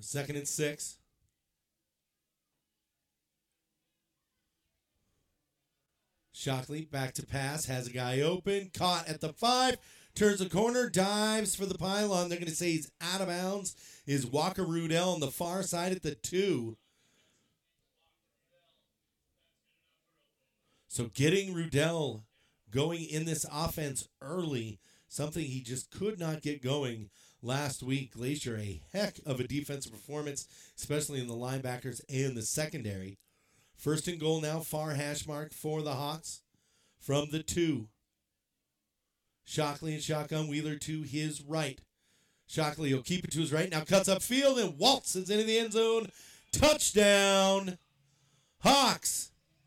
Second and 6. Shockley back to pass, has a guy open, caught at the 5, turns the corner, dives for the pylon. They're going to say he's out of bounds. Is Walker Rudell on the far side at the 2. So getting Rudell going in this offense early, something he just could not get going last week. Glacier, a heck of a defensive performance, especially in the linebackers and the secondary. First and goal now, far hash mark for the Hawks from the 2. Shockley and shotgun, Wheeler to his right. Shockley will keep it to his right, now cuts upfield and waltzes into the end zone. Touchdown, Hawks.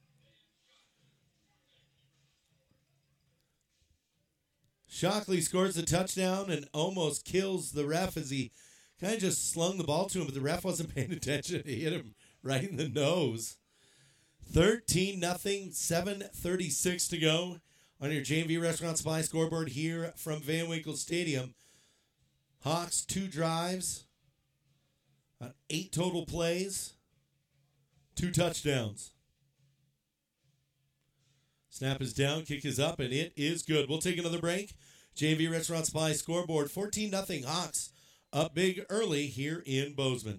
Shockley scores the touchdown and almost kills the ref as he kind of just slung the ball to him, but the ref wasn't paying attention. He hit him right in the nose. 13-0, 7:36 to go on your J&V Restaurant Supply scoreboard here from Van Winkle Stadium. Hawks 2 drives, 8 total plays, 2 touchdowns. Snap is down, kick is up, and it is good. We'll take another break. J&V Restaurant Supply scoreboard, 14-0 Hawks, up big early here in Bozeman.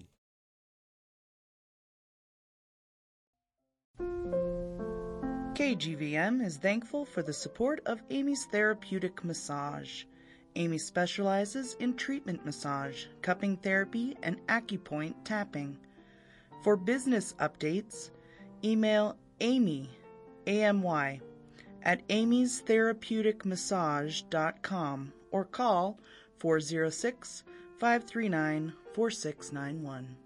KGVM is thankful for the support of Amy's Therapeutic Massage. Amy specializes in treatment massage, cupping therapy, and acupoint tapping. For business updates, email Amy, AMY, at amystherapeuticmassage.com or call 406-539-4691.